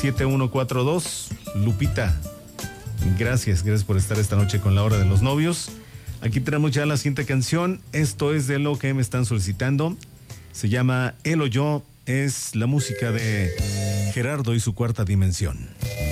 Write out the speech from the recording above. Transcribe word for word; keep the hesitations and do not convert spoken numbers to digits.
siete uno cuatro dos. Lupita, gracias, gracias por estar esta noche con La Hora de los Novios. Aquí tenemos ya la siguiente canción. Esto es de lo que me están solicitando. Se llama Él o Yo. Es la música de Gerardo y su Cuarta Dimensión.